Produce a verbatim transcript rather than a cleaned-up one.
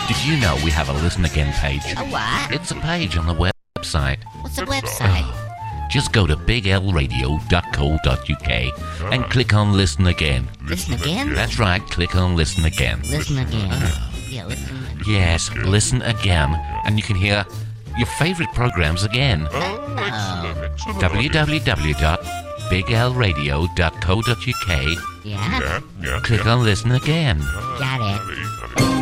Did you know we have a Listen Again page? A what? It's a page on the website. What's the website? Just go to big l radio dot co dot u k and click on Listen Again. Listen again? That's right, click on Listen Again. Listen again. Yeah, listen again. Yes, Listen Again, and you can hear your favorite programs again. Oh. w w w dot big l radio dot co dot u k. Yeah? Yeah, yeah. Click on Listen Again. Got it.